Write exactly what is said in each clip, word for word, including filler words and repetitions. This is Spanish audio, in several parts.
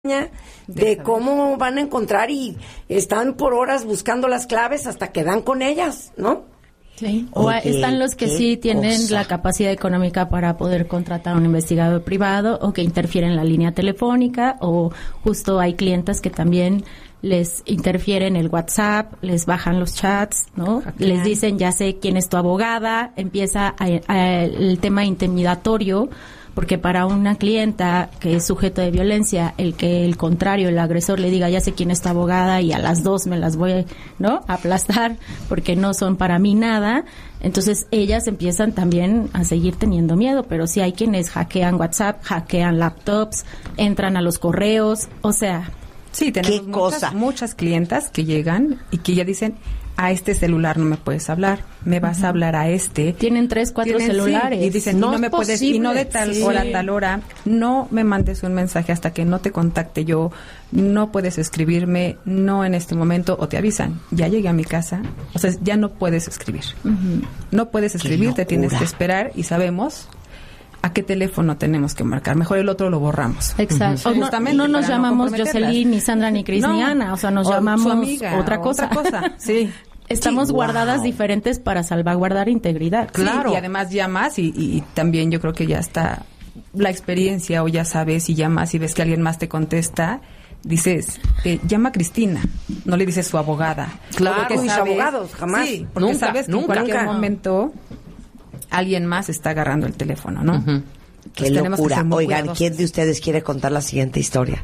de cómo van a encontrar y están por horas buscando las claves hasta que dan con ellas, ¿no? Sí. O Oye, están los que sí tienen cosa. la capacidad económica para poder contratar a un investigador privado o que interfieren en la línea telefónica, o justo hay clientas que también les interfieren el WhatsApp, les bajan los chats, ¿no? Okay. Les dicen, ya sé quién es tu abogada, empieza a, a, el tema intimidatorio, porque para una clienta que es sujeto de violencia, el que el contrario, el agresor le diga, ya sé quién es tu abogada y a las dos me las voy, ¿no?, a aplastar porque no son para mí nada, entonces ellas empiezan también a seguir teniendo miedo, pero sí hay quienes hackean WhatsApp, hackean laptops, entran a los correos, o sea... Sí, tenemos muchas, muchas clientas que llegan y que ya dicen, a este celular no me puedes hablar, me vas uh-huh. a hablar a este. Tienen tres, cuatro ¿Tienen, celulares. Sí, y dicen, no, y no me posible. puedes, y no de tal sí. hora a tal hora, no me mandes un mensaje hasta que no te contacte yo, no puedes escribirme, no en este momento, o te avisan, ya llegué a mi casa, o sea, ya no puedes escribir. Uh-huh. No puedes escribir, te tienes que esperar y sabemos a qué teléfono tenemos que marcar. Mejor el otro lo borramos. Exacto. Uh-huh. No, no nos llamamos no Jocelyn, ni Sandra, ni Cris, no, ni Ana. O sea, nos o llamamos amiga, otra cosa. Otra cosa, sí. Estamos sí, guardadas wow. diferentes para salvaguardar integridad. Claro. Sí, y además llamas y, y, y también yo creo que ya está la experiencia, o ya sabes, y llamas y ves que alguien más te contesta, dices, eh, llama a Cristina, no le dices su abogada. Claro, mis abogados, jamás. Sí, porque nunca, sabes que nunca, en cualquier nunca. momento alguien más está agarrando el teléfono, ¿no? Uh-huh. Qué locura. Oigan, cuidadosos. ¿Quién de ustedes quiere contar la siguiente historia?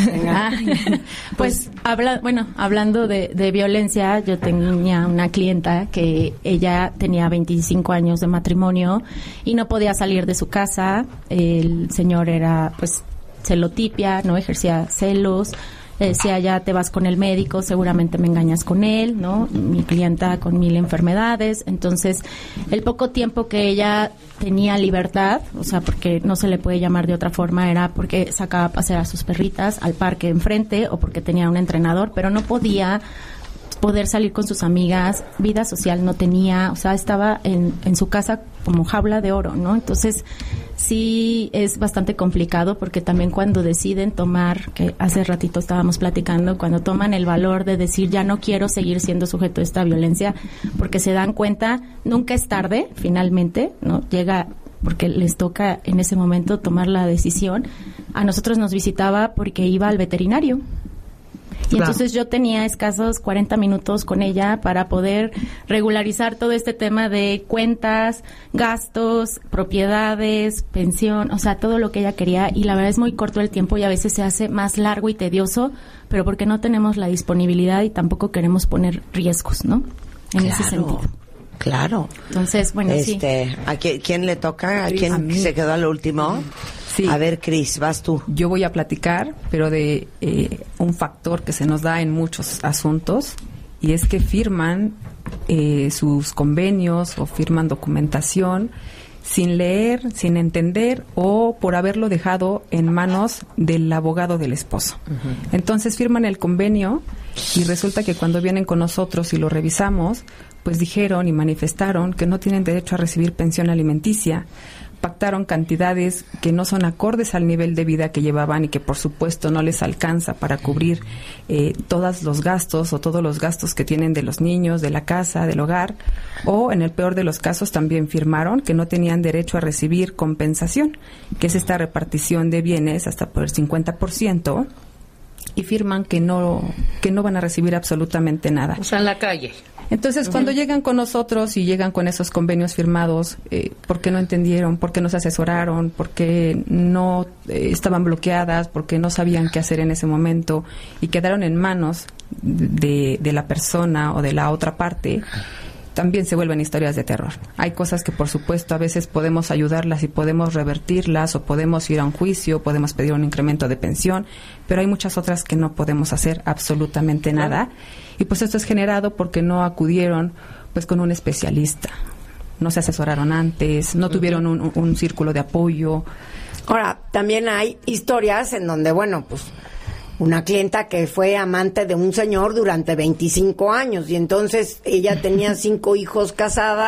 Pues, habla, bueno, hablando de, de violencia, yo tenía una clienta que ella tenía veinticinco años de matrimonio y no podía salir de su casa. El señor era, pues, celotipia, no ejercía celos. Le decía, ya te vas con el médico, seguramente me engañas con él, ¿no? Mi clienta con mil enfermedades. Entonces, el poco tiempo que ella tenía libertad, o sea, porque no se le puede llamar de otra forma, era porque sacaba a pasear a sus perritas al parque enfrente o porque tenía un entrenador, pero no podía poder salir con sus amigas, vida social no tenía, o sea, estaba en, en su casa como jaula de oro, ¿no? Entonces, sí es bastante complicado porque también cuando deciden tomar, que hace ratito estábamos platicando, cuando toman el valor de decir ya no quiero seguir siendo sujeto de esta violencia, porque se dan cuenta, nunca es tarde, finalmente, ¿no? Llega porque les toca en ese momento tomar la decisión. A nosotros nos visitaba porque iba al veterinario. Y claro. Entonces yo tenía escasos cuarenta minutos con ella para poder regularizar todo este tema de cuentas, gastos, propiedades, pensión, o sea, todo lo que ella quería. Y la verdad es muy corto el tiempo y a veces se hace más largo y tedioso, pero porque no tenemos la disponibilidad y tampoco queremos poner riesgos, ¿no? En claro, ese sentido. Claro. Entonces, bueno, este, sí. ¿A quién, quién le toca? ¿A Cris, quién a se quedó al último? Sí. A ver, Cris, vas tú. Yo voy a platicar, pero de eh, un factor que se nos da en muchos asuntos, y es que firman eh, sus convenios o firman documentación sin leer, sin entender, o por haberlo dejado en manos del abogado del esposo. Uh-huh. Entonces firman el convenio y resulta que cuando vienen con nosotros y lo revisamos, pues dijeron y manifestaron que no tienen derecho a recibir pensión alimenticia, pactaron cantidades que no son acordes al nivel de vida que llevaban y que por supuesto no les alcanza para cubrir eh, todos los gastos o todos los gastos que tienen de los niños, de la casa, del hogar, o en el peor de los casos también firmaron que no tenían derecho a recibir compensación, que es esta repartición de bienes hasta por el cincuenta por ciento, y firman que no que no van a recibir absolutamente nada. O sea, en la calle. Entonces, uh-huh. cuando llegan con nosotros y llegan con esos convenios firmados, eh, ¿por qué no entendieron? ¿Por qué no se asesoraron? ¿Por qué no eh, estaban bloqueadas? ¿Por qué no sabían qué hacer en ese momento? Y quedaron en manos de, de la persona o de la otra parte. También se vuelven historias de terror. Hay cosas que, por supuesto, a veces podemos ayudarlas y podemos revertirlas, o podemos ir a un juicio, podemos pedir un incremento de pensión, pero hay muchas otras que no podemos hacer absolutamente nada. Y pues esto es generado porque no acudieron pues con un especialista, no se asesoraron antes, no tuvieron un, un círculo de apoyo. Ahora, también hay historias en donde, bueno, pues una clienta que fue amante de un señor durante veinticinco años y entonces ella tenía cinco hijos casada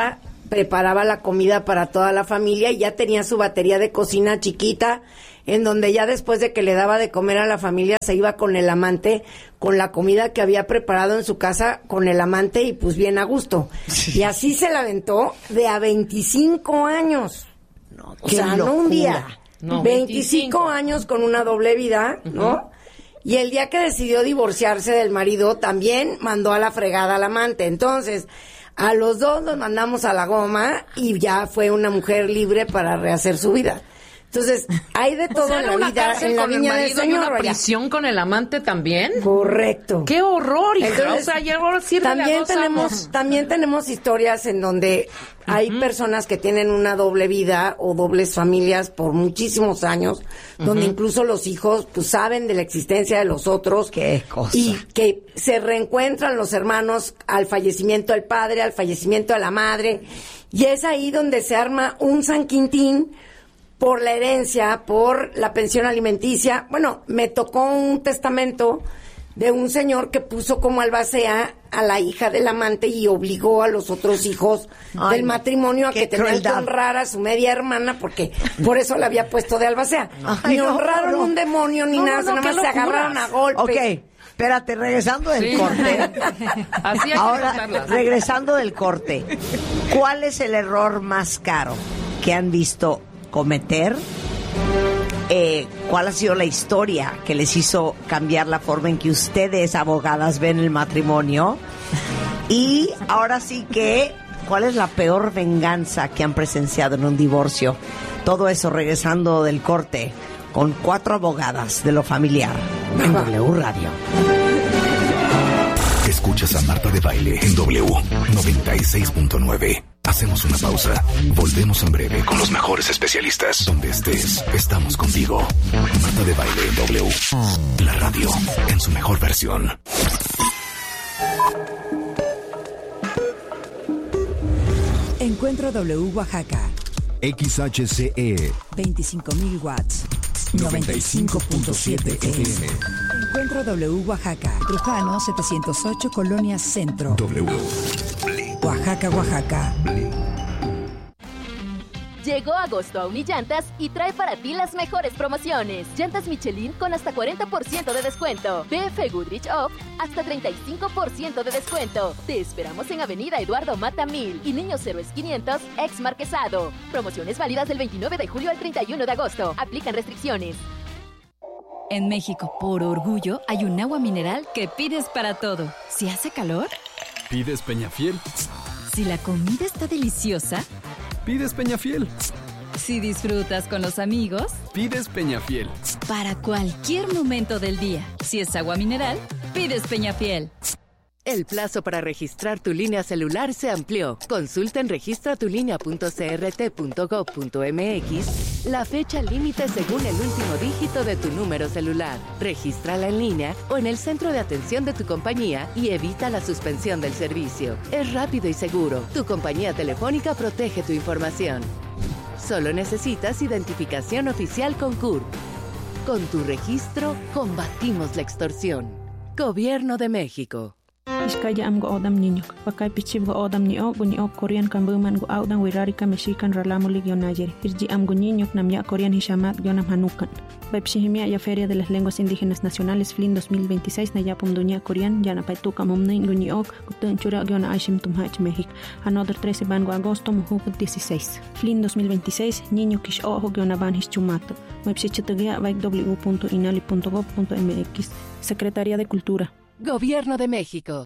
preparaba la comida para toda la familia y ya tenía su batería de cocina chiquita, en donde ya después de que le daba de comer a la familia se iba con el amante, con la comida que había preparado en su casa con el amante y pues bien a gusto. Sí. Y así se la aventó de a veinticinco años. No, o sea, locura. No un día, no, veinticinco años con una doble vida, ¿no? Uh-huh. Y el día que decidió divorciarse del marido también mandó a la fregada al amante. Entonces, a los dos los mandamos a la goma y ya fue una mujer libre para rehacer su vida. Entonces, hay de todo, o sea, en la vida, en la viña del Señor. ¿Una prisión con el amante también? Correcto. ¡Qué horror, hija! Entonces, o sea, ya también tenemos, también tenemos historias en donde uh-huh. hay personas que tienen una doble vida o dobles familias por muchísimos años, uh-huh. donde incluso los hijos pues saben de la existencia de los otros. ¡Qué cosa! Y que se reencuentran los hermanos al fallecimiento del padre, al fallecimiento de la madre, y es ahí donde se arma un San Quintín por la herencia, por la pensión alimenticia. Bueno, me tocó un testamento de un señor que puso como albacea a la hija del amante y obligó a los otros hijos Ay, del matrimonio a que tenían que honrar a su media hermana, porque por eso la había puesto de albacea. Ay, ni no, honraron no. un demonio ni no, nada, no, no, nada más se agarraron a golpes. Ok, espérate, regresando del sí. corte. Así hay Ahora, que regresando del corte, ¿cuál es el error más caro que han visto cometer? Eh, ¿Cuál ha sido la historia que les hizo cambiar la forma en que ustedes, abogadas, ven el matrimonio? Y ahora sí que, ¿cuál es la peor venganza que han presenciado en un divorcio? Todo eso regresando del corte con cuatro abogadas de lo familiar en W Radio. Escuchas a Marta de Baile en W noventa y seis punto nueve. Hacemos una pausa. Volvemos en breve con los mejores especialistas. Donde estés, estamos contigo. Marta de Baile en W. La radio en su mejor versión. Encuentro W Oaxaca. X H C E. veinticinco mil watts. noventa y cinco punto siete F M. Encuentro W Oaxaca. Trujano setecientos ocho, Colonia Centro. W. Oaxaca, Oaxaca. Llegó agosto a Unillantas y trae para ti las mejores promociones. Llantas Michelin con hasta cuarenta por ciento de descuento. B F Goodrich Off hasta treinta y cinco por ciento de descuento. Te esperamos en Avenida Eduardo Mata mil y Niños Héroes quinientos, ex Marquesado. Promociones válidas del veintinueve de julio al treinta y uno de agosto. Aplican restricciones. En México, por orgullo, hay un agua mineral que pides para todo. Si hace calor, pides Peñafiel. Si la comida está deliciosa, pides Peñafiel. Si disfrutas con los amigos, pides Peñafiel. Para cualquier momento del día, si es agua mineral, pides Peñafiel. El plazo para registrar tu línea celular se amplió. Consulta en registra tu línea punto c r t punto gov punto m x la fecha límite según el último dígito de tu número celular. Regístrala en línea o en el centro de atención de tu compañía y evita la suspensión del servicio. Es rápido y seguro. Tu compañía telefónica protege tu información. Solo necesitas identificación oficial con C U R P. Con tu registro, combatimos la extorsión. Gobierno de México. Iskaya am go odam niño, pakay pichib go odam ni o, guni o Korean kan buman go audan wirari ka mexican ralamo ligyo nayer. Irji am go niño nam ya Korean hishamat yonam hanukan. Bepshihimia ya Feria de las Lenguas Indígenas Nacionales F L I N dos mil veintiséis na ya pumdunia Korean yana paituka momnein guni ok gutun chura gyona aishim tumhach México. Another trece ban go agosto muhuk dieciséis. F L I N dos mil veintiséis niño kish ojo gyona ban hischumato. Webshichitagia baik w punto inali punto gov punto m x. Secretaría de Cultura. Gobierno de México.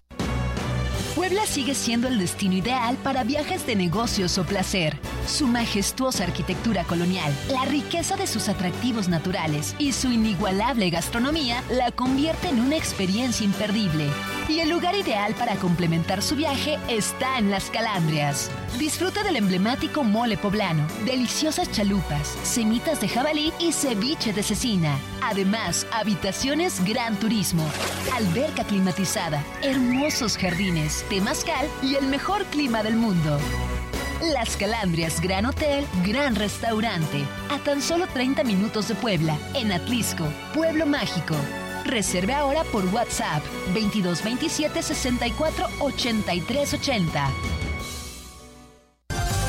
Puebla sigue siendo el destino ideal para viajes de negocios o placer. Su majestuosa arquitectura colonial, la riqueza de sus atractivos naturales y su inigualable gastronomía la convierte en una experiencia imperdible. Y el lugar ideal para complementar su viaje está en Las Calandrias. Disfruta del emblemático mole poblano, deliciosas chalupas, semitas de jabalí y ceviche de cecina. Además, habitaciones Gran Turismo, alberca climatizada, hermosos jardines, temazcal y el mejor clima del mundo. Las Calandrias Gran Hotel, Gran Restaurante, a tan solo treinta minutos de Puebla, en Atlisco, Pueblo Mágico. Reserve ahora por WhatsApp veintidós veintisiete sesenta y cuatro ochenta y tres ochenta.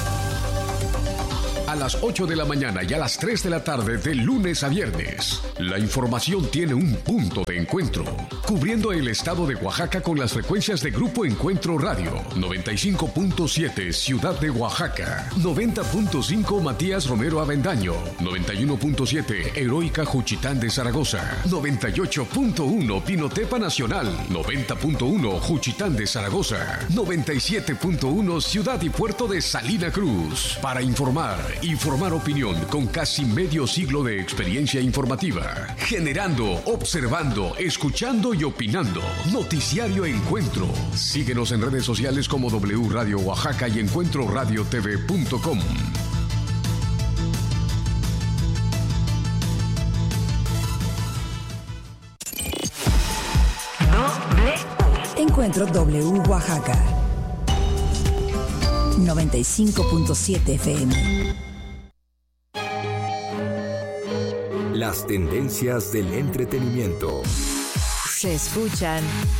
a las ocho de la mañana y a las tres de la tarde de lunes a viernes. La información tiene un punto de encuentro, cubriendo el estado de Oaxaca con las frecuencias de Grupo Encuentro Radio, noventa y cinco punto siete Ciudad de Oaxaca, noventa punto cinco Matías Romero Avendaño, noventa y uno punto siete Heroica Juchitán de Zaragoza, noventa y ocho punto uno Pinotepa Nacional, noventa punto uno Juchitán de Zaragoza, noventa y siete punto uno Ciudad y Puerto de Salina Cruz. Para informar y formar opinión con casi medio siglo de experiencia informativa, generando, observando, escuchando y opinando. Noticiario Encuentro. Síguenos en redes sociales como W Radio Oaxaca y encuentro radio t v punto com. Encuentro W Oaxaca noventa y cinco punto siete F M. Las tendencias del entretenimiento se escuchan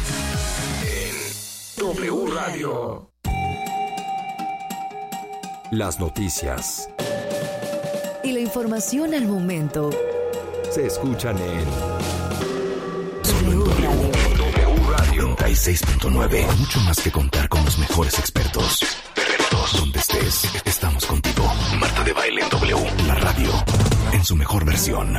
en W Radio. Las noticias y la información al momento se escuchan en W Radio. W Radio noventa y seis punto nueve. Mucho más que contar con los mejores expertos. Eventos. Donde estés, estamos contigo. Marta de Baile en W. La radio en su mejor versión.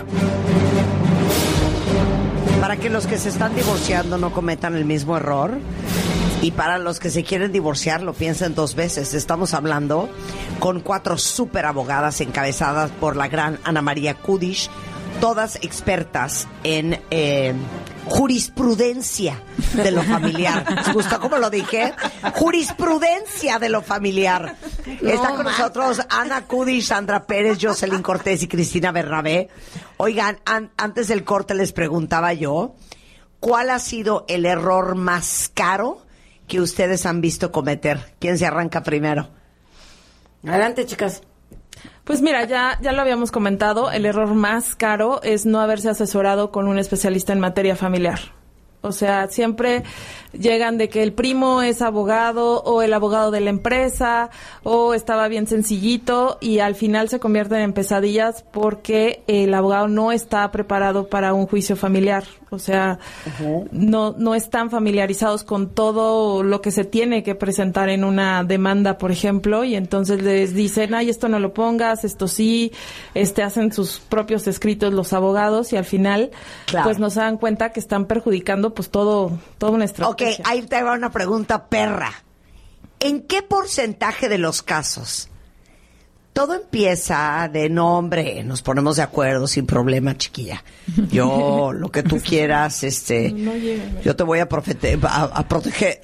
Para que los que se están divorciando no cometan el mismo error, y para los que se quieren divorciar lo piensen dos veces. Estamos hablando con cuatro súper abogadas encabezadas por la gran Ana María Kudish, todas expertas en eh, jurisprudencia de lo familiar. ¿Te gustó cómo lo dije? Jurisprudencia de lo familiar. No, Está con Marta. nosotros Ana Kudish, Sandra Pérez, Jocelyn Cortés y Cristina Bernabé. Oigan, an- antes del corte les preguntaba yo, ¿cuál ha sido el error más caro que ustedes han visto cometer? ¿Quién se arranca primero? Adelante, chicas. Pues mira, ya, ya lo habíamos comentado, el error más caro es no haberse asesorado con un especialista en materia familiar. O sea, siempre llegan de que el primo es abogado o el abogado de la empresa o estaba bien sencillito y al final se convierten en pesadillas porque el abogado no está preparado para un juicio familiar. O sea, uh-huh. no, no están familiarizados con todo lo que se tiene que presentar en una demanda, por ejemplo, y entonces les dicen, ay, esto no lo pongas, esto sí, este hacen sus propios escritos los abogados y al final, claro. pues nos dan cuenta que están perjudicando pues todo, toda nuestra Ok, ahí te va una pregunta perra. ¿En qué porcentaje de los casos todo empieza de no, hombre, nos ponemos de acuerdo sin problema, chiquilla? Yo, lo que tú quieras, este, no, no llega, yo te voy a, profete- a, a proteger.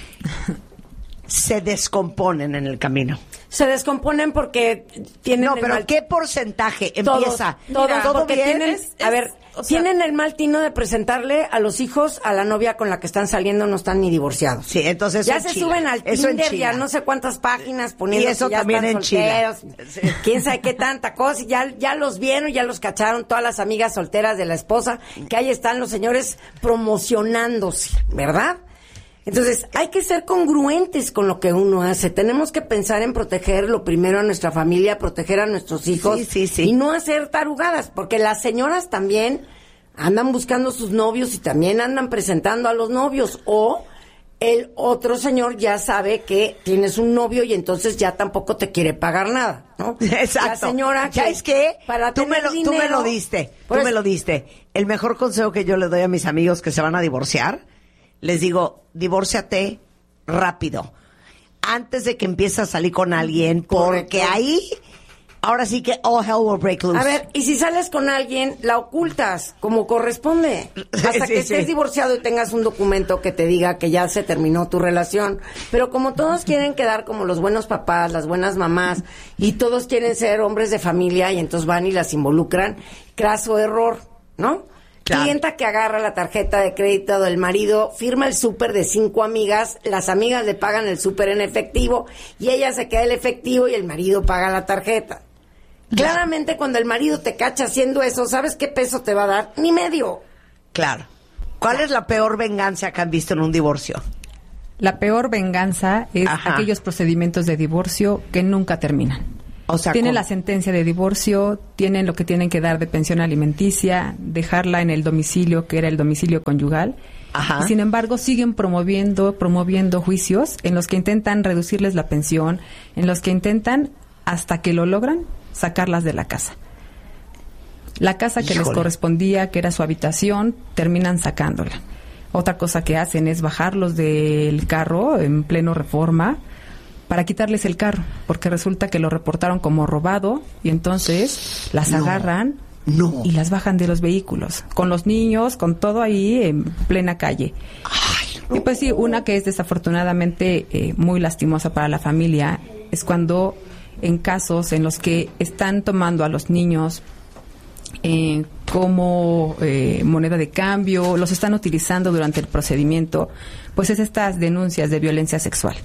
Se descomponen en el camino. Se descomponen porque tienen. No, el pero mal... ¿qué porcentaje todos, empieza? Todos, Mira, ¿todo bien? Tienen, es, a ver, o sea, tienen el mal tino de presentarle a los hijos a la novia con la que están saliendo, no están ni divorciados. Sí, entonces ya eso se enchila. suben al eso Tinder enchila. ya no sé cuántas páginas poniendo y eso que ya también están solteros. Sí. Quién sabe qué tanta cosa. Ya, ya los vieron, ya los cacharon todas las amigas solteras de la esposa, que ahí están los señores promocionándose, ¿verdad? Entonces, hay que ser congruentes con lo que uno hace. Tenemos que pensar en proteger lo primero a nuestra familia, proteger a nuestros hijos sí, sí, sí. y no hacer tarugadas, porque las señoras también andan buscando sus novios y también andan presentando a los novios, o el otro señor ya sabe que tienes un novio y entonces ya tampoco te quiere pagar nada, ¿no? Exacto. La señora que, ¿sabes qué? Para tú, me lo, dinero, tú me lo diste, pues, tú me lo diste. El mejor consejo que yo le doy a mis amigos que se van a divorciar, les digo, divórciate rápido, antes de que empieces a salir con alguien, porque correcto. Ahí, ahora sí que all hell will break loose. A ver, y si sales con alguien, la ocultas como corresponde, hasta sí, que sí. estés divorciado y tengas un documento que te diga que ya se terminó tu relación. Pero como todos quieren quedar como los buenos papás, las buenas mamás, y todos quieren ser hombres de familia, y entonces van y las involucran, craso error, ¿no? Claro. Clienta que agarra la tarjeta de crédito del marido, firma el súper de cinco amigas, las amigas le pagan el súper en efectivo y ella se queda el efectivo y el marido paga la tarjeta. Claro. Claramente cuando el marido te cacha haciendo eso, ¿sabes qué peso te va a dar? Ni medio. Claro. ¿Cuál es la peor venganza que han visto en un divorcio? La peor venganza es Ajá. aquellos procedimientos de divorcio que nunca terminan. O sea, tienen ¿cómo? La sentencia de divorcio, tienen lo que tienen que dar de pensión alimenticia, dejarla en el domicilio, que era el domicilio conyugal. Ajá. Y sin embargo, siguen promoviendo, promoviendo juicios en los que intentan reducirles la pensión, en los que intentan, hasta que lo logran, sacarlas de la casa. La casa que Híjole. les correspondía, que era su habitación, terminan sacándola. Otra cosa que hacen es bajarlos del carro en pleno Reforma para quitarles el carro, porque resulta que lo reportaron como robado y entonces las no, agarran no. y las bajan de los vehículos, con los niños, con todo ahí en plena calle. Ay, no. Y pues sí, una que es desafortunadamente eh, muy lastimosa para la familia es cuando en casos en los que están tomando a los niños Eh, como eh, moneda de cambio, los están utilizando durante el procedimiento, pues es estas denuncias de violencia sexual.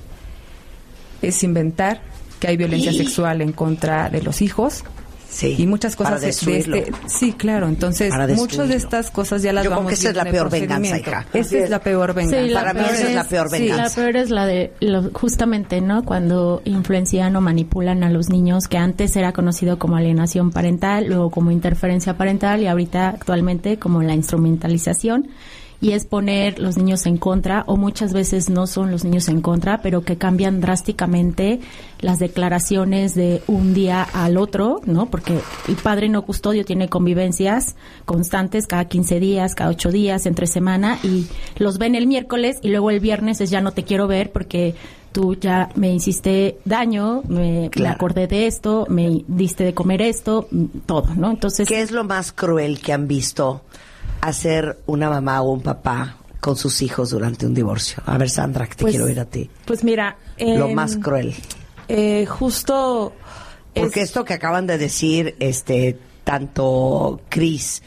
Es inventar que hay violencia ¿Y? sexual en contra de los hijos. Sí, y muchas cosas de este, sí, claro, entonces muchas de estas cosas ya las Yo vamos viendo. Esa es la peor venganza, hija. Esa es la peor venganza. Sí, Para mí esa es la peor venganza. Sí, la peor es la de lo, justamente, ¿no? Cuando influencian o manipulan a los niños, que antes era conocido como alienación parental, luego como interferencia parental y ahorita actualmente como la instrumentalización. Y es poner los niños en contra, o muchas veces no son los niños en contra, pero que cambian drásticamente las declaraciones de un día al otro, ¿no? Porque el padre no custodio tiene convivencias constantes cada quince días, cada ocho días, entre semana, y los ven el miércoles y luego el viernes es ya no te quiero ver porque tú ya me hiciste daño, me, claro. me acordé de esto, me diste de comer esto, todo, ¿no? Entonces, ¿qué es lo más cruel que han visto hacer una mamá o un papá con sus hijos durante un divorcio? A ver, Sandra, que te pues, quiero oír a ti. Pues mira... Eh, lo más cruel. Eh, justo... Porque es... esto que acaban de decir, este, tanto Cris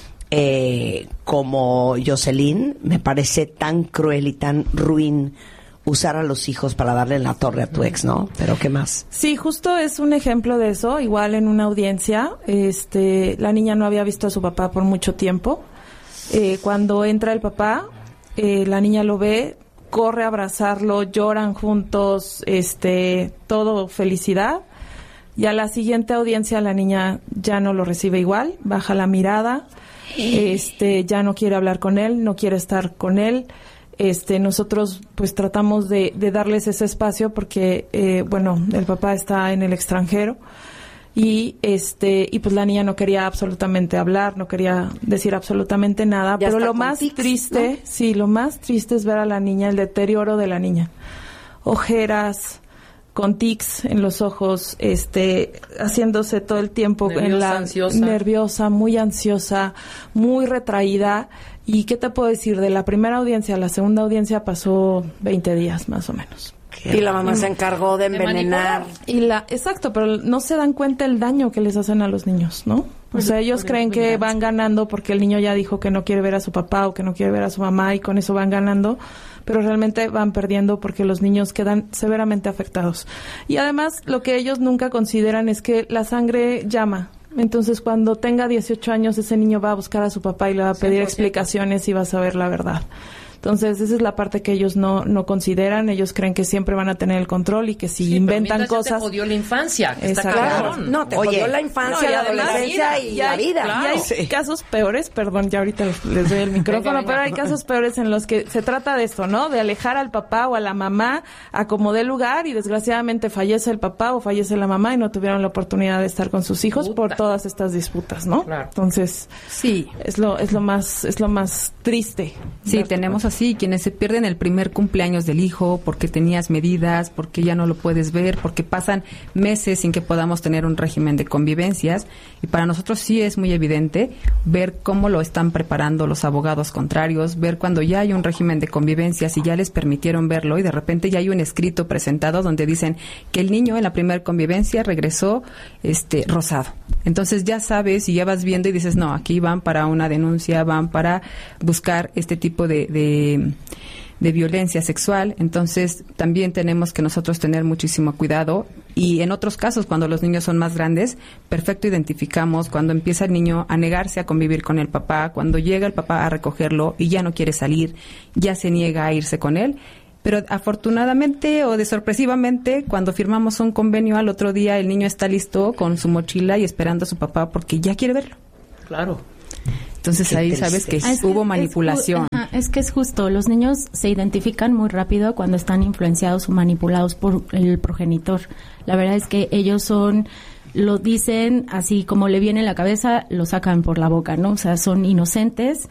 eh, como Jocelyn, me parece tan cruel y tan ruin usar a los hijos para darle en la torre a tu ex, ¿no? Pero ¿qué más? Sí, justo es un ejemplo de eso. Igual en una audiencia, este, la niña no había visto a su papá por mucho tiempo. Eh, cuando entra el papá, eh, la niña lo ve, corre a abrazarlo, lloran juntos, este, todo felicidad. Y a la siguiente audiencia la niña ya no lo recibe igual, baja la mirada, este, ya no quiere hablar con él, no quiere estar con él. Este, nosotros pues tratamos de, de darles ese espacio porque, eh, bueno, el papá está en el extranjero. Y este y pues la niña no quería absolutamente hablar, no quería decir absolutamente nada, ya pero lo más tics, triste, ¿no? sí, lo más triste es ver a la niña, el deterioro de la niña. Ojeras, con tics en los ojos, este haciéndose todo el tiempo nerviosa, en la ansiosa. nerviosa, muy ansiosa, muy retraída. ¿Y qué te puedo decir? De la primera audiencia a la segunda audiencia pasó veinte días más o menos. Y la mamá se encargó de envenenar. Y la, exacto, pero no se dan cuenta el daño que les hacen a los niños, ¿no? O sea, ellos creen que van ganando porque el niño ya dijo que no quiere ver a su papá o que no quiere ver a su mamá y con eso van ganando, pero realmente van perdiendo porque los niños quedan severamente afectados. Y además, lo que ellos nunca consideran es que la sangre llama. Entonces, cuando tenga dieciocho años, ese niño va a buscar a su papá y le va a pedir explicaciones y va a saber la verdad. Entonces, esa es la parte que ellos no no consideran. Ellos creen que siempre van a tener el control y que si sí, inventan pero cosas... te jodió la infancia, que está claro. No, te Oye, jodió la infancia, no, la adolescencia y, y la vida. Claro. Y hay sí. casos peores, perdón, ya ahorita les doy el micrófono, venga, venga. Pero hay casos peores en los que se trata de esto, ¿no? De alejar al papá o a la mamá a como dé lugar y desgraciadamente fallece el papá o fallece la mamá y no tuvieron la oportunidad de estar con sus hijos Puta. por todas estas disputas, ¿no? Claro. Entonces, sí, es lo es lo más es lo más triste. Sí, tenemos así quienes se pierden el primer cumpleaños del hijo porque tenías medidas, porque ya no lo puedes ver, porque pasan meses sin que podamos tener un régimen de convivencias y para nosotros sí es muy evidente ver cómo lo están preparando los abogados contrarios, ver cuando ya hay un régimen de convivencias y ya les permitieron verlo y de repente ya hay un escrito presentado donde dicen que el niño en la primera convivencia regresó este rosado. Entonces ya sabes y ya vas viendo y dices, no, aquí van para una denuncia, van para buscar este tipo de, de, de violencia sexual. Entonces también tenemos que nosotros tener muchísimo cuidado y en otros casos, cuando los niños son más grandes, perfecto identificamos cuando empieza el niño a negarse a convivir con el papá, cuando llega el papá a recogerlo y ya no quiere salir, ya se niega a irse con él. Pero afortunadamente o de sorpresivamente, cuando firmamos un convenio, al otro día el niño está listo con su mochila y esperando a su papá porque ya quiere verlo. Claro. Entonces Qué ahí triste. sabes que Ah, es hubo que- manipulación. Es, ju- ajá, es que es justo, los niños se identifican muy rápido cuando están influenciados o manipulados por el progenitor. La verdad es que ellos son, lo dicen así como le viene en la cabeza, lo sacan por la boca, ¿no? O sea, son inocentes.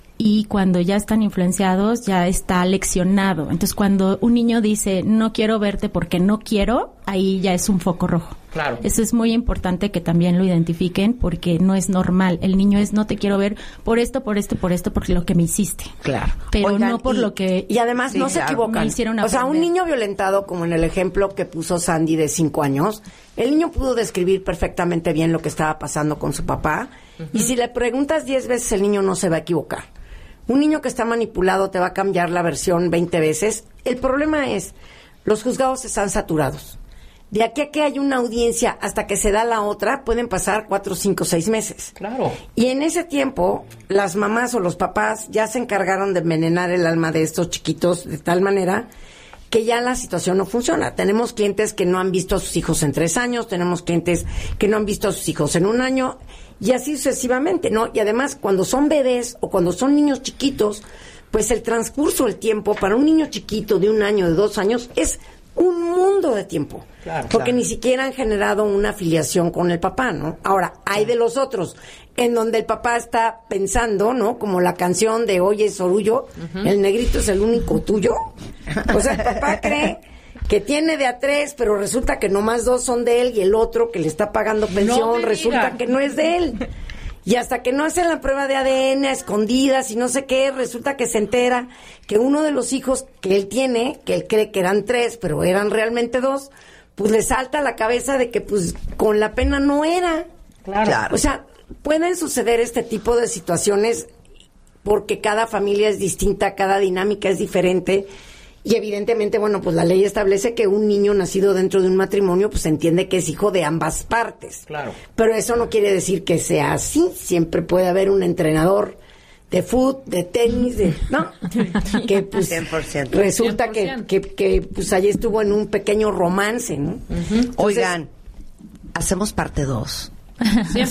Y cuando ya están influenciados, ya está leccionado. Entonces, cuando un niño dice, no quiero verte porque no quiero, ahí ya es un foco rojo. Claro. Eso es muy importante que también lo identifiquen porque no es normal. El niño es, no te quiero ver por esto, por esto, por esto, por lo que me hiciste. Claro. Pero Oigan, no por y- lo que... Y además Sí, no se claro. equivocan. Me hicieron O sea, un aprender. niño violentado, como en el ejemplo que puso Sandy de cinco años, el niño pudo describir perfectamente bien lo que estaba pasando con su papá. Y si le preguntas diez veces, el niño no se va a equivocar. Un niño que está manipulado te va a cambiar la versión veinte veces. El problema es, los juzgados están saturados. De aquí a que hay una audiencia hasta que se da la otra, pueden pasar cuatro, cinco, seis meses. Claro. Y en ese tiempo, las mamás o los papás ya se encargaron de envenenar el alma de estos chiquitos de tal manera que ya la situación no funciona. Tenemos clientes que no han visto a sus hijos en tres años, tenemos clientes que no han visto a sus hijos en un año, y así sucesivamente, ¿no? Y además, cuando son bebés o cuando son niños chiquitos, pues el transcurso del tiempo para un niño chiquito de un año, de dos años, es un mundo de tiempo. Claro, porque claro. ni siquiera han generado una afiliación con el papá, ¿no? Ahora, hay de los otros, en donde el papá está pensando, ¿no? Como la canción de Oye, Sorullo, Ujú. el negrito es el único tuyo. O sea, el papá cree que tiene de a tres, pero resulta que nomás dos son de él y el otro que le está pagando pensión me resulta diga. que no es de él. Y hasta que no hacen la prueba de A D N a escondidas y no sé qué, resulta que se entera que uno de los hijos que él tiene, que él cree que eran tres, pero eran realmente dos, pues le salta a la cabeza de que pues con la pena no era. Claro. O sea, pueden suceder este tipo de situaciones porque cada familia es distinta, cada dinámica es diferente. Y evidentemente, bueno, pues la ley establece que un niño nacido dentro de un matrimonio, pues entiende que es hijo de ambas partes. Claro. Pero eso no quiere decir que sea así. Siempre puede haber un entrenador de fútbol, de tenis, de, ¿no? Que pues cien por ciento. resulta que, que, que pues allí estuvo en un pequeño romance, ¿no? Entonces, Oigan, hacemos parte dos. Sí,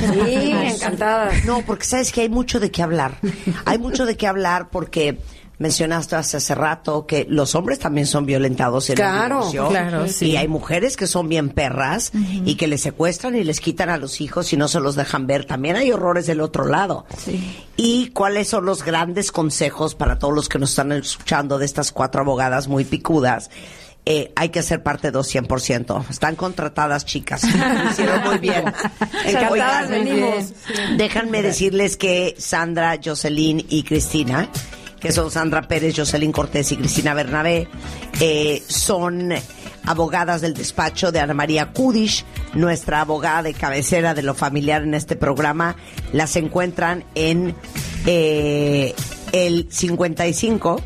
encantada. No, porque sabes que hay mucho de qué hablar. Hay mucho de qué hablar porque mencionaste hace, hace rato que los hombres también son violentados en Claro, el divorcio. claro, sí. Y hay mujeres que son bien perras y que les secuestran y les quitan a los hijos y no se los dejan ver. También hay horrores del otro lado. ¿Y cuáles son los grandes consejos para todos los que nos están escuchando de estas cuatro abogadas muy picudas? Eh, hay que hacer parte dos cien por ciento. Están contratadas, chicas. Lo hicieron muy bien. Encantadas Oigan, venimos. déjenme decirles que Sandra, Jocelyn y Cristina, que son Sandra Pérez, Jocelyn Cortés y Cristina Bernabé, eh, son abogadas del despacho de Ana María Kudish, nuestra abogada de cabecera de lo familiar en este programa. Las encuentran en eh, el cincuenta y cinco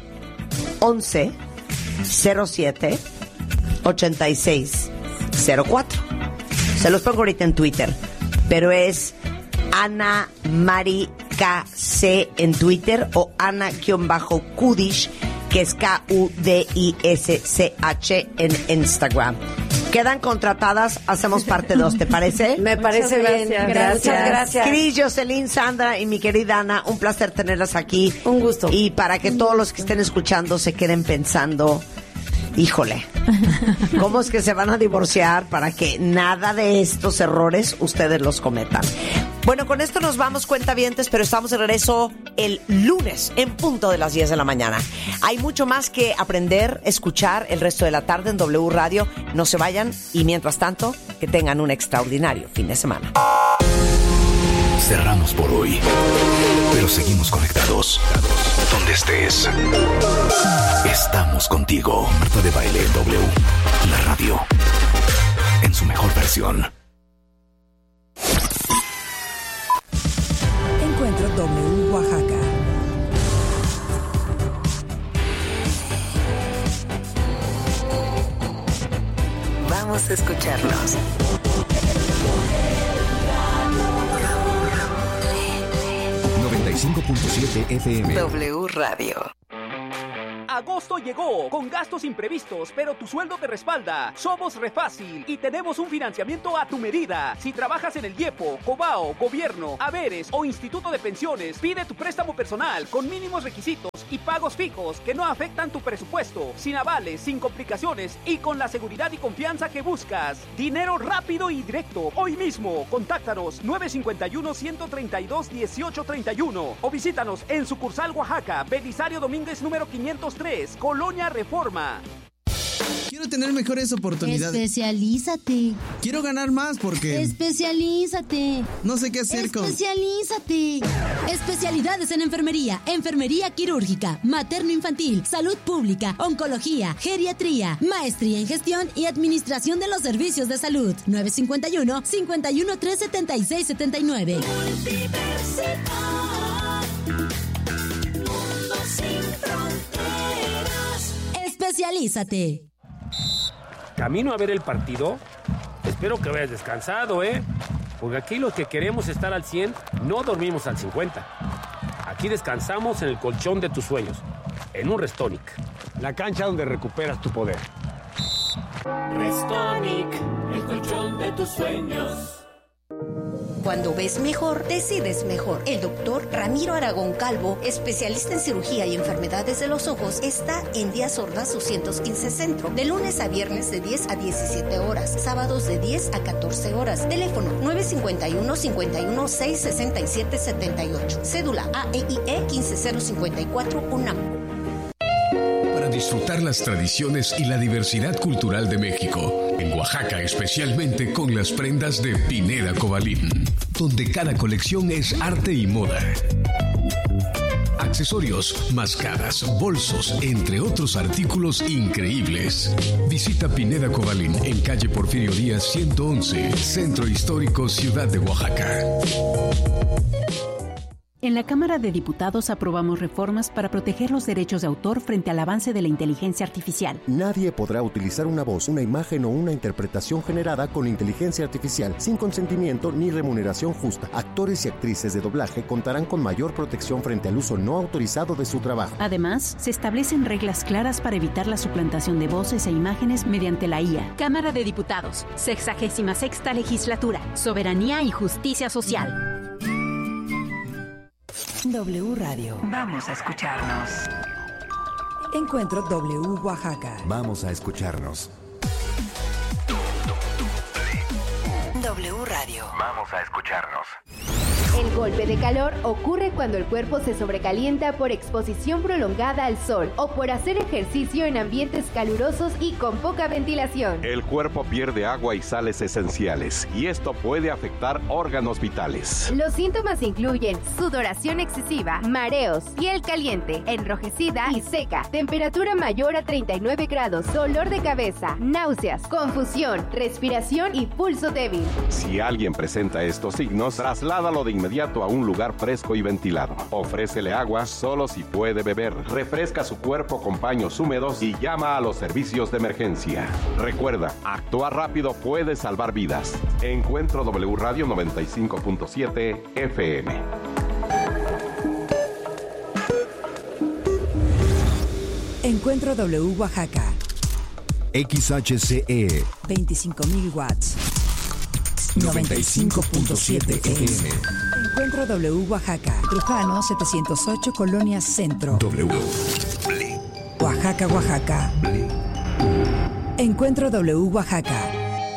once cero siete ochenta y seis cero cuatro. Se los pongo ahorita en Twitter, pero es Ana Mari K C en Twitter o Ana-Kudish, que es K U D I S C H en Instagram. Quedan contratadas, hacemos parte dos, ¿te parece? Me parece bien. gracias. Muchas gracias. Cris, Jocelyn, Sandra y mi querida Ana, un placer tenerlas aquí. Un gusto. Y para que todos los que estén escuchando se queden pensando, híjole, ¿cómo es que se van a divorciar para que nada de estos errores ustedes los cometan? Bueno, con esto nos vamos, cuentavientes, pero estamos de regreso el lunes en punto de las diez de la mañana. Hay mucho más que aprender, escuchar el resto de la tarde en W Radio. No se vayan y mientras tanto, que tengan un extraordinario fin de semana. Cerramos por hoy, pero seguimos conectados. Donde estés, estamos contigo. Marta de Baile en W, la radio, en su mejor versión. Encuentro W Oaxaca. Vamos a escucharnos. noventa y cinco punto siete F M. W Radio. Agosto llegó, con gastos imprevistos, pero tu sueldo te respalda. Somos Refácil y tenemos un financiamiento a tu medida. Si trabajas en el IEPO, Cobao, Gobierno, Haberes o Instituto de Pensiones, pide tu préstamo personal con mínimos requisitos y pagos fijos que no afectan tu presupuesto, sin avales, sin complicaciones y con la seguridad y confianza que buscas. Dinero rápido y directo. Hoy mismo, contáctanos nueve cinco uno, uno tres dos, uno ocho tres uno o visítanos en sucursal Oaxaca, Belisario Domínguez número quinientos tres, Colonia Reforma. Quiero tener mejores oportunidades. Especialízate. Quiero ganar más porque... Especialízate. No sé qué hacer con... Especialízate. Especialidades en enfermería, enfermería quirúrgica, materno-infantil, salud pública, oncología, geriatría, maestría en gestión y administración de los servicios de salud. nueve cinco uno, cinco uno tres, siete seis siete nueve. Universidad Mundo Sin Fronteras. Especialízate. ¿Camino a ver el partido? Espero que vayas descansado, ¿eh? Porque aquí los que queremos estar al cien no dormimos al cincuenta. Aquí descansamos en el colchón de tus sueños, en un Restonic. La cancha donde recuperas tu poder. Restonic, el colchón de tus sueños. Cuando ves mejor, decides mejor. El doctor Ramiro Aragón Calvo, especialista en cirugía y enfermedades de los ojos, está en Díaz Ordaz doscientos quince Centro, de lunes a viernes de diez a diecisiete horas, sábados de diez a catorce horas. Teléfono nueve cinco uno, cinco uno seis, seis siete siete ocho. Cédula A E I E uno cinco cero cinco cuatro, UNAM. Para disfrutar las tradiciones y la diversidad cultural de México, en Oaxaca especialmente con las prendas de Pineda Cobalín, donde cada colección es arte y moda. Accesorios, máscaras, bolsos, entre otros artículos increíbles. Visita Pineda Cobalín en calle Porfirio Díaz ciento once, Centro Histórico, Ciudad de Oaxaca. En la Cámara de Diputados aprobamos reformas para proteger los derechos de autor frente al avance de la inteligencia artificial. Nadie podrá utilizar una voz, una imagen o una interpretación generada con inteligencia artificial sin consentimiento ni remuneración justa. Actores y actrices de doblaje contarán con mayor protección frente al uso no autorizado de su trabajo. Además, se establecen reglas claras para evitar la suplantación de voces e imágenes mediante la I A. Cámara de Diputados, sexagésima sexta legislatura, soberanía y justicia social. W Radio. Vamos a escucharnos. Encuentro W Oaxaca. Vamos a escucharnos. W Radio. Vamos a escucharnos. El golpe de calor ocurre cuando el cuerpo se sobrecalienta por exposición prolongada al sol o por hacer ejercicio en ambientes calurosos y con poca ventilación. El cuerpo pierde agua y sales esenciales y esto puede afectar órganos vitales. Los síntomas incluyen sudoración excesiva, mareos, piel caliente, enrojecida y seca, temperatura mayor a treinta y nueve grados, dolor de cabeza, náuseas, confusión, respiración y pulso débil. Si alguien presenta estos signos, trasládalo de inmediato a un lugar fresco y ventilado. Ofrécele agua solo si puede beber. Refresca su cuerpo con paños húmedos y llama a los servicios de emergencia. Recuerda, actuar rápido puede salvar vidas. Encuentro W Radio noventa y cinco punto siete F M. Encuentro W Oaxaca. X H C E veinticinco mil watts. noventa y cinco punto siete F M. Encuentro W Oaxaca. Trujano setecientos ocho, Colonia Centro. W. Oaxaca, Oaxaca. Encuentro W Oaxaca.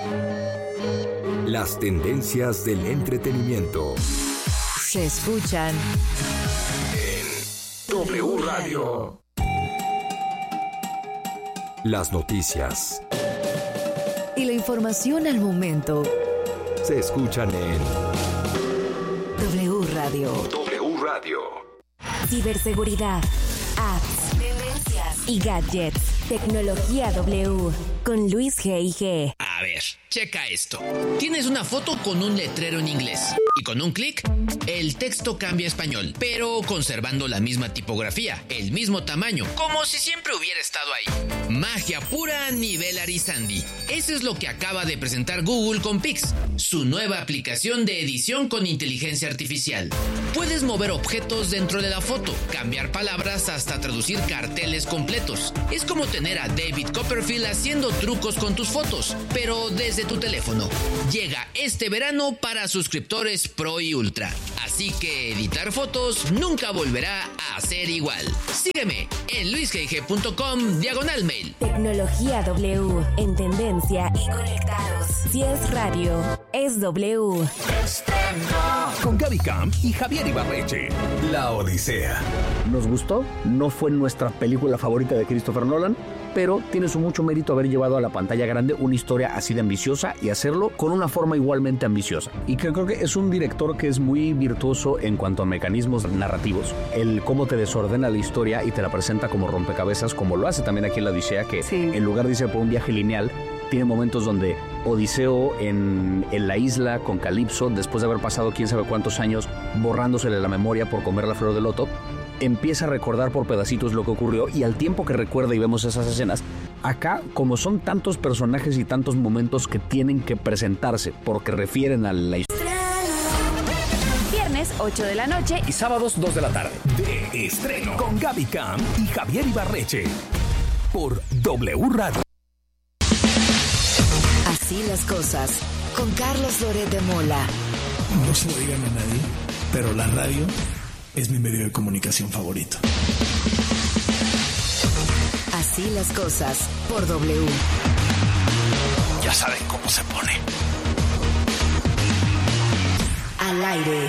Las tendencias del entretenimiento se escuchan en W Radio. Las noticias y la información al momento se escuchan en W Radio. W Radio. Ciberseguridad, apps, tendencias y gadgets. Tecnología W con Luis G I G. A ver, checa esto. Tienes una foto con un letrero en inglés y y con un clic, el texto cambia a español, pero conservando la misma tipografía, el mismo tamaño, como si siempre hubiera estado ahí. Magia pura nivel Arizandi. Eso es lo que acaba de presentar Google con Pix, su nueva aplicación de edición con inteligencia artificial. Puedes mover objetos dentro de la foto, cambiar palabras hasta traducir carteles completos. Es como tener a David Copperfield haciendo trucos con tus fotos, pero desde tu teléfono. Llega este verano para suscriptores Pro y Ultra. Así que editar fotos nunca volverá a ser igual. Sígueme en luisgg.com diagonal mail. Tecnología W, en tendencia y conectados. Si es radio, es W. Con Gaby Camp y Javier Ibarreche. La Odisea. ¿Nos gustó? No fue nuestra película favorita de Christopher Nolan, pero tiene su mucho mérito haber llevado a la pantalla grande una historia así de ambiciosa y hacerlo con una forma igualmente ambiciosa. Y que creo que es un director que es muy virtuoso en cuanto a mecanismos narrativos. El cómo te desordena la historia y te la presenta como rompecabezas, como lo hace también aquí en La Odisea, que sí. En lugar de irse por un viaje lineal, tiene momentos donde Odiseo en, en la isla con Calipso, después de haber pasado quién sabe cuántos años borrándosele la memoria por comer la flor de loto, empieza a recordar por pedacitos lo que ocurrió, y al tiempo que recuerda y vemos esas escenas, acá, como son tantos personajes y tantos momentos que tienen que presentarse porque refieren a la historia. Viernes, ocho de la noche y sábados, dos de la tarde. De estreno con Gaby Camp y Javier Ibarreche por W Radio. Así las cosas, con Carlos Loret de Mola. No se lo digan a nadie, pero la radio es mi medio de comunicación favorito. Así las cosas, por W. Ya saben cómo se pone. Al aire.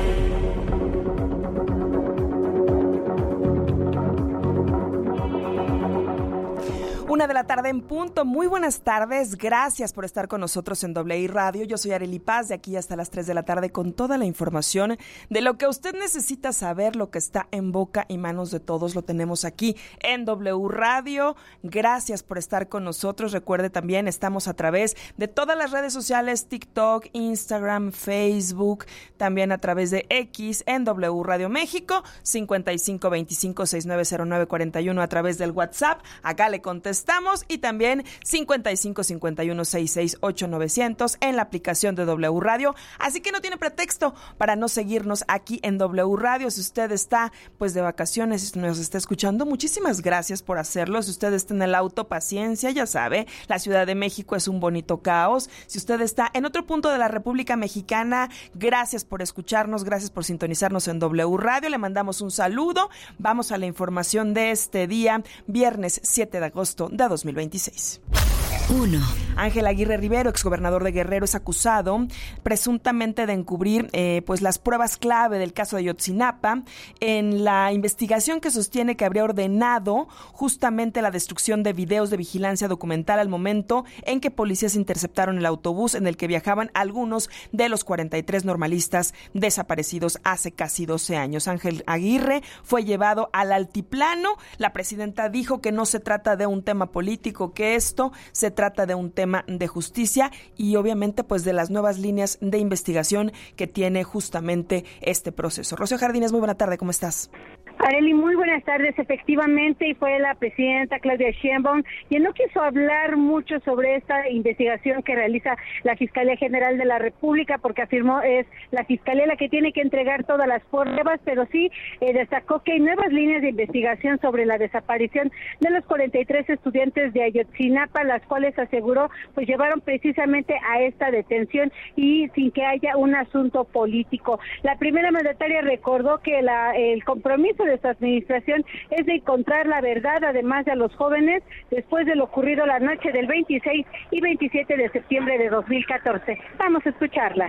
Una de la tarde en punto. Muy buenas tardes. Gracias por estar con nosotros en W Radio. Yo soy Arely Paz, de aquí hasta las tres de la tarde con toda la información de lo que usted necesita saber, lo que está en boca y manos de todos. Lo tenemos aquí en W Radio. Gracias por estar con nosotros. Recuerde también, estamos a través de todas las redes sociales, TikTok, Instagram, Facebook, también a través de X en W Radio México, cincuenta y cinco veinticinco sesenta y nueve cero nueve cuarenta y uno a través del WhatsApp. Acá le contestamos. Estamos y también cincuenta y cinco cincuenta y uno sesenta y seis ocho novecientos en la aplicación de W Radio. Así que no tiene pretexto para no seguirnos aquí en W Radio. Si usted está pues de vacaciones y nos está escuchando, muchísimas gracias por hacerlo. Si usted está en el auto, paciencia, ya sabe, la Ciudad de México es un bonito caos. Si usted está en otro punto de la República Mexicana, gracias por escucharnos, gracias por sintonizarnos en W Radio. Le mandamos un saludo. Vamos a la información de este día, viernes siete de agosto de dos mil veintiséis. uno. Ángel Aguirre Rivero, exgobernador de Guerrero, es acusado presuntamente de encubrir eh, pues las pruebas clave del caso de Ayotzinapa en la investigación que sostiene que habría ordenado justamente la destrucción de videos de vigilancia documental al momento en que policías interceptaron el autobús en el que viajaban algunos de los cuarenta y tres normalistas desaparecidos hace casi doce años. Ángel Aguirre fue llevado al altiplano. La presidenta dijo que no se trata de un tema político, que esto se trata de un tema de justicia y obviamente pues de las nuevas líneas de investigación que tiene justamente este proceso. Rocío Jardines, muy buena tarde, ¿cómo estás? Arely, muy buenas tardes. Efectivamente, y fue la presidenta Claudia Sheinbaum quien no quiso hablar mucho sobre esta investigación que realiza la Fiscalía General de la República, porque afirmó es la Fiscalía la que tiene que entregar todas las pruebas, pero sí eh, destacó que hay nuevas líneas de investigación sobre la desaparición de los cuarenta y tres estudiantes de Ayotzinapa, las cuales aseguró pues llevaron precisamente a esta detención y sin que haya un asunto político. La primera mandataria recordó que la, el compromiso de esta administración es de encontrar la verdad, además de a los jóvenes, después de lo ocurrido la noche del veintiséis y veintisiete de septiembre de dos mil catorce. Vamos a escucharla.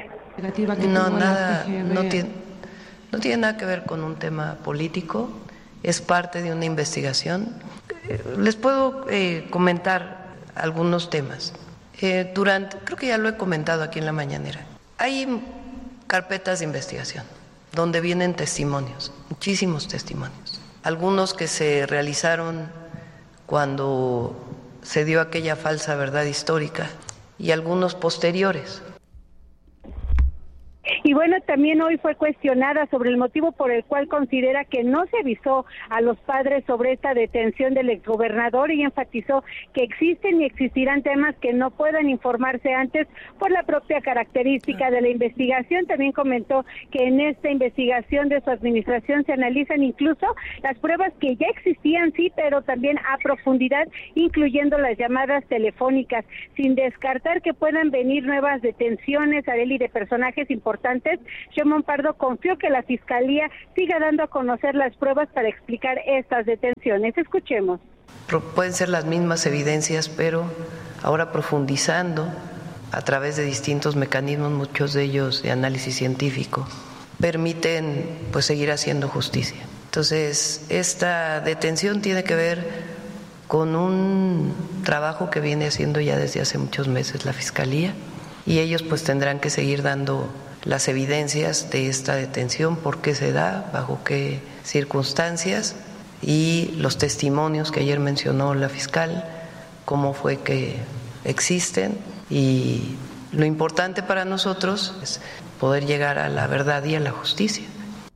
No, nada, no tiene, no tiene nada que ver con un tema político, es parte de una investigación. Les puedo eh, comentar algunos temas. Eh, durante, creo que ya lo he comentado aquí en la mañanera, hay carpetas de investigación donde vienen testimonios, muchísimos testimonios. Algunos que se realizaron cuando se dio aquella falsa verdad histórica y algunos posteriores. Y bueno, también hoy fue cuestionada sobre el motivo por el cual considera que no se avisó a los padres sobre esta detención del exgobernador y enfatizó que existen y existirán temas que no puedan informarse antes por la propia característica de la investigación. También comentó que en esta investigación de su administración se analizan incluso las pruebas que ya existían, sí, pero también a profundidad, incluyendo las llamadas telefónicas, sin descartar que puedan venir nuevas detenciones, Arely, de personajes importantes. Sheinbaum Pardo confió que la Fiscalía siga dando a conocer las pruebas para explicar estas detenciones. Escuchemos. Pueden ser las mismas evidencias, pero ahora profundizando a través de distintos mecanismos, muchos de ellos de análisis científico, permiten pues seguir haciendo justicia. Entonces, esta detención tiene que ver con un trabajo que viene haciendo ya desde hace muchos meses la Fiscalía, y ellos pues tendrán que seguir dando las evidencias de esta detención, por qué se da, bajo qué circunstancias, y los testimonios que ayer mencionó la fiscal, cómo fue que existen. Y lo importante para nosotros es poder llegar a la verdad y a la justicia.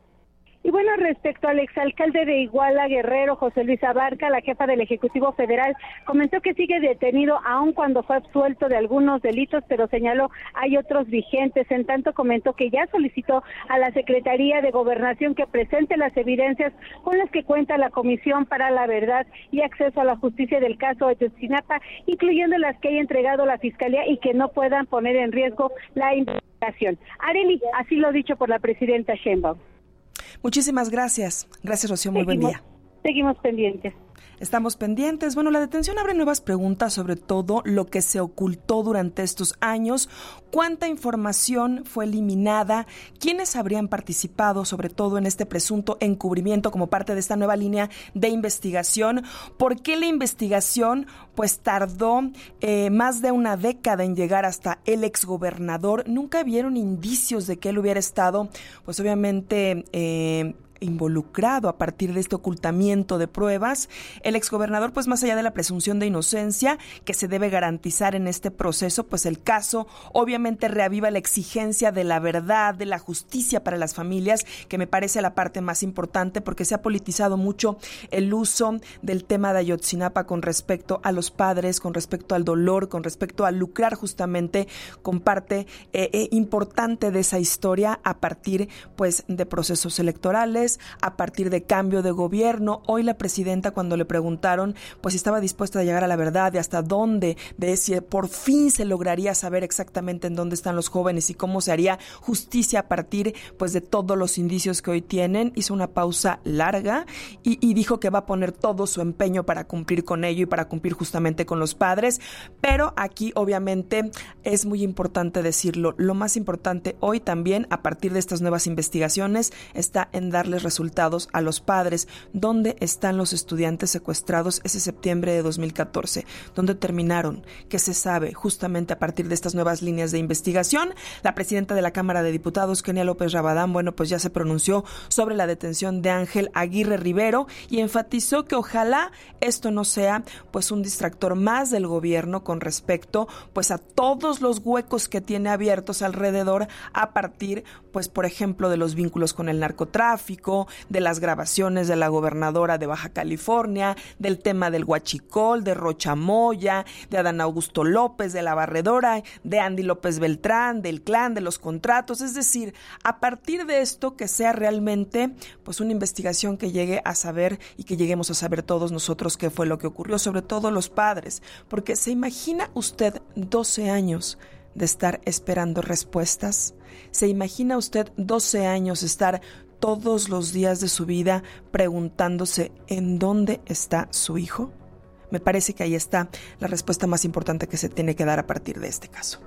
Y bueno, respecto al exalcalde de Iguala, Guerrero, José Luis Abarca, la jefa del Ejecutivo Federal comentó que sigue detenido aun cuando fue absuelto de algunos delitos, pero señaló hay otros vigentes. En tanto, comentó que ya solicitó a la Secretaría de Gobernación que presente las evidencias con las que cuenta la Comisión para la Verdad y Acceso a la Justicia del caso Ayotzinapa, incluyendo las que haya entregado la Fiscalía y que no puedan poner en riesgo la investigación. Arely, así lo dicho por la presidenta Sheinbaum. Muchísimas gracias. Gracias, Rocío. Muy seguimos, buen día. Seguimos pendientes. Estamos pendientes. Bueno, la detención abre nuevas preguntas sobre todo lo que se ocultó durante estos años, cuánta información fue eliminada, quiénes habrían participado sobre todo en este presunto encubrimiento como parte de esta nueva línea de investigación, por qué la investigación pues tardó eh, más de una década en llegar hasta el exgobernador. Nunca vieron indicios de que él hubiera estado pues obviamente eh, involucrado a partir de este ocultamiento de pruebas. El exgobernador, pues más allá de la presunción de inocencia que se debe garantizar en este proceso, pues el caso obviamente reaviva la exigencia de la verdad, de la justicia para las familias, que me parece la parte más importante porque se ha politizado mucho el uso del tema de Ayotzinapa con respecto a los padres, con respecto al dolor, con respecto a lucrar justamente con parte eh, eh, importante de esa historia a partir pues de procesos electorales, a partir de cambio de gobierno. Hoy la presidenta, cuando le preguntaron pues si estaba dispuesta a llegar a la verdad, de hasta dónde, de si por fin se lograría saber exactamente en dónde están los jóvenes y cómo se haría justicia a partir pues de todos los indicios que hoy tienen, hizo una pausa larga y, y dijo que va a poner todo su empeño para cumplir con ello y para cumplir justamente con los padres. Pero aquí obviamente es muy importante decirlo, lo más importante hoy también a partir de estas nuevas investigaciones está en darles resultados a los padres. ¿Dónde están los estudiantes secuestrados ese septiembre de dos mil catorce? ¿Dónde terminaron? ¿Qué se sabe justamente a partir de estas nuevas líneas de investigación? La presidenta de la Cámara de Diputados, Kenia López Rabadán, bueno, pues ya se pronunció sobre la detención de Ángel Aguirre Rivero y enfatizó que ojalá esto no sea pues un distractor más del gobierno con respecto pues a todos los huecos que tiene abiertos alrededor a partir pues por ejemplo de los vínculos con el narcotráfico, de las grabaciones de la gobernadora de Baja California, del tema del huachicol, de Rocha Moya, de Adán Augusto López, de la barredora, de Andy López Beltrán, del clan, de los contratos. Es decir, a partir de esto que sea realmente pues una investigación que llegue a saber y que lleguemos a saber todos nosotros qué fue lo que ocurrió, sobre todo los padres, porque ¿se imagina usted doce años de estar esperando respuestas? ¿Se imagina usted doce años estar todos los días de su vida preguntándose en dónde está su hijo? Me parece que ahí está la respuesta más importante que se tiene que dar a partir de este caso.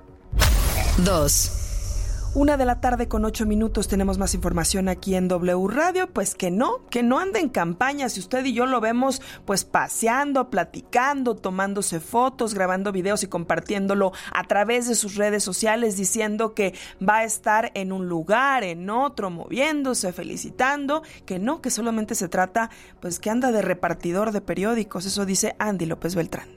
Dos. Una de la tarde con ocho minutos, tenemos más información aquí en W Radio, pues que no, que no anda en campaña, si usted y yo lo vemos pues paseando, platicando, tomándose fotos, grabando videos y compartiéndolo a través de sus redes sociales, diciendo que va a estar en un lugar, en otro, moviéndose, felicitando, que no, que solamente se trata pues que anda de repartidor de periódicos, eso dice Andy López Beltrán.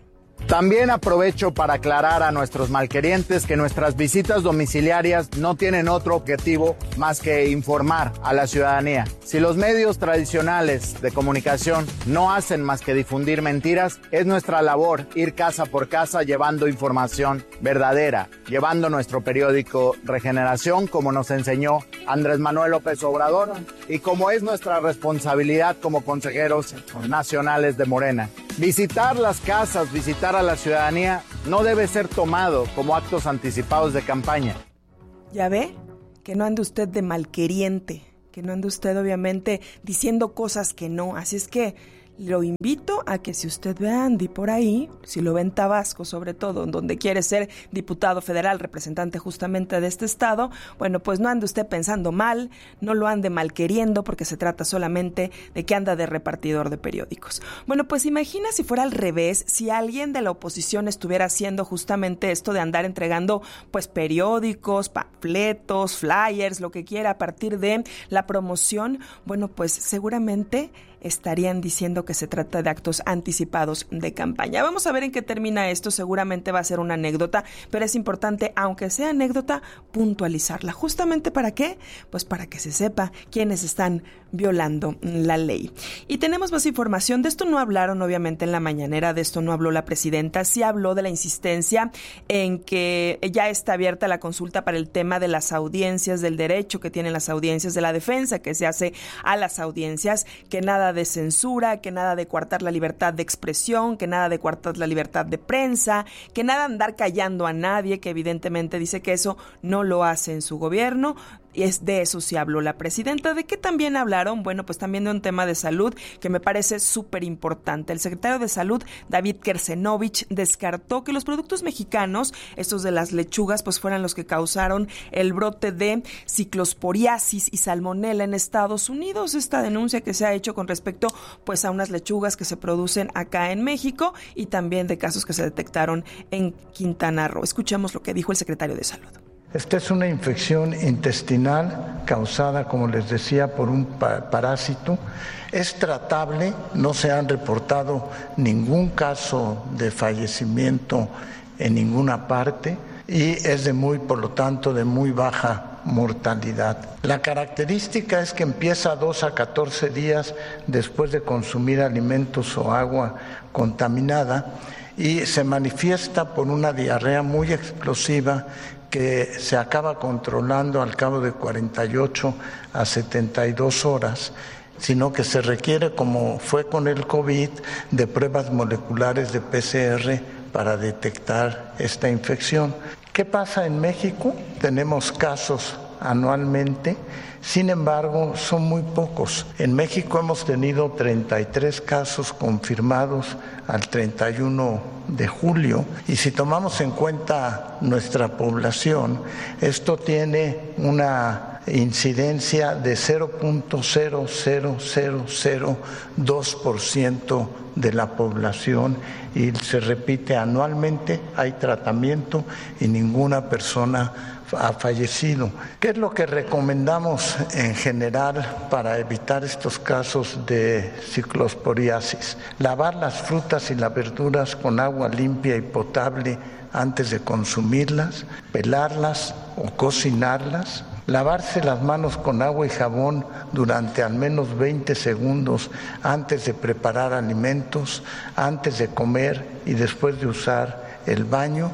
También aprovecho para aclarar a nuestros malquerientes que nuestras visitas domiciliarias no tienen otro objetivo más que informar a la ciudadanía. Si los medios tradicionales de comunicación no hacen más que difundir mentiras, es nuestra labor ir casa por casa llevando información verdadera, llevando nuestro periódico Regeneración, como nos enseñó Andrés Manuel López Obrador, y como es nuestra responsabilidad como consejeros nacionales de Morena. Visitar las casas, visitar a la ciudadanía no debe ser tomado como actos anticipados de campaña. ¿Ya ve? Que no ande usted de malqueriente, que no ande usted obviamente diciendo cosas que no. Así es que lo invito a que si usted ve a Andy por ahí, si lo ve en Tabasco sobre todo, en donde quiere ser diputado federal, representante justamente de este estado, bueno, pues no ande usted pensando mal, no lo ande mal queriendo, porque se trata solamente de que anda de repartidor de periódicos. Bueno, pues imagina si fuera al revés, si alguien de la oposición estuviera haciendo justamente esto de andar entregando pues periódicos, panfletos, flyers, lo que quiera a partir de la promoción, bueno, pues seguramente estarían diciendo que se trata de actos anticipados de campaña. Vamos a ver en qué termina esto, seguramente va a ser una anécdota, pero es importante, aunque sea anécdota, puntualizarla. ¿Justamente para qué? Pues para que se sepa quiénes están violando la ley. Y tenemos más información, de esto no hablaron obviamente en la mañanera, de esto no habló la presidenta, sí habló de la insistencia en que ya está abierta la consulta para el tema de las audiencias, del derecho que tienen las audiencias, de la defensa que se hace a las audiencias, que nada de censura, que nada de coartar la libertad de expresión, que nada de coartar la libertad de prensa, que nada andar callando a nadie, que evidentemente dice que eso no lo hace en su gobierno. Y es de eso sí habló la presidenta. ¿De qué también hablaron? Bueno, pues también de un tema de salud que me parece súper importante. El secretario de Salud, David Kersenovich, descartó que los productos mexicanos, estos de las lechugas, pues fueran los que causaron el brote de ciclosporiasis y salmonela en Estados Unidos. Esta denuncia que se ha hecho con respecto pues a unas lechugas que se producen acá en México y también de casos que se detectaron en Quintana Roo. Escuchemos lo que dijo el secretario de Salud. Esta es una infección intestinal causada, como les decía, por un parásito. Es tratable, no se han reportado ningún caso de fallecimiento en ninguna parte y es de muy, por lo tanto, de muy baja mortalidad. La característica es que empieza dos a catorce días después de consumir alimentos o agua contaminada y se manifiesta por una diarrea muy explosiva que se acaba controlando al cabo de cuarenta y ocho a setenta y dos horas, sino que se requiere, como fue con el COVID, de pruebas moleculares de P C R para detectar esta infección. ¿Qué pasa en México? Tenemos casos anualmente, sin embargo, son muy pocos. En México hemos tenido treinta y tres casos confirmados al treinta y uno de julio, y si tomamos en cuenta nuestra población, esto tiene una incidencia de cero punto cero cero cero cero dos por ciento de la población y se repite anualmente, hay tratamiento y ninguna persona ha fallecido. ¿Qué es lo que recomendamos en general para evitar estos casos de ciclosporiasis? Lavar las frutas y las verduras con agua limpia y potable antes de consumirlas, pelarlas o cocinarlas, lavarse las manos con agua y jabón durante al menos veinte segundos antes de preparar alimentos, antes de comer y después de usar el baño,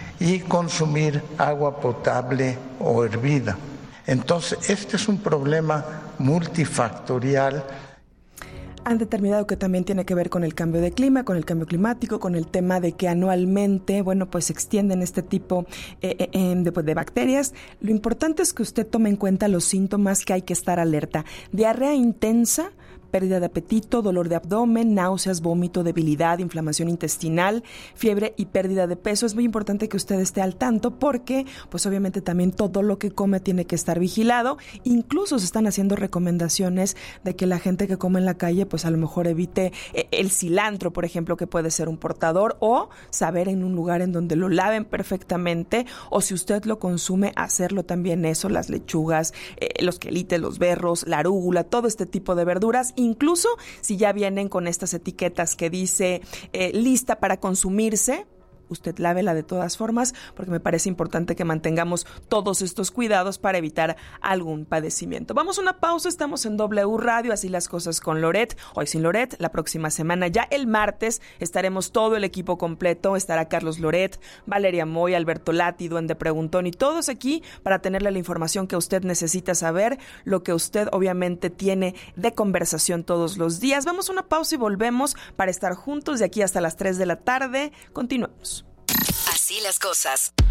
y consumir agua potable o hervida. Entonces, este es un problema multifactorial. Han determinado que también tiene que ver con el cambio de clima, con el cambio climático, con el tema de que anualmente, bueno, pues se extienden este tipo eh, eh, de, pues, de bacterias. Lo importante es que usted tome en cuenta los síntomas que hay que estar alerta. Diarrea intensa, pérdida de apetito, dolor de abdomen, náuseas, vómito, debilidad, inflamación intestinal, fiebre y pérdida de peso. Es muy importante que usted esté al tanto porque, pues obviamente también todo lo que come tiene que estar vigilado. Incluso se están haciendo recomendaciones de que la gente que come en la calle, pues a lo mejor evite el cilantro, por ejemplo, que puede ser un portador, o saber en un lugar en donde lo laven perfectamente, o si usted lo consume, hacerlo también eso, las lechugas, eh, los quelites, los berros, la arúgula, todo este tipo de verduras. incluso si ya vienen con estas etiquetas que dice eh, lista para consumirse. Usted lávela de todas formas, porque me parece importante que mantengamos todos estos cuidados para evitar algún padecimiento. Vamos a una pausa, estamos en W Radio, así las cosas con Loret. Hoy sin Loret, la próxima semana, ya el martes, estaremos todo el equipo completo. Estará Carlos Loret, Valeria Moy, Alberto Lati, Duende Preguntón y todos aquí para tenerle la información que usted necesita saber, lo que usted obviamente tiene de conversación todos los días. Vamos a una pausa y volvemos para estar juntos de aquí hasta las tres de la tarde. Continuamos. Así las cosas.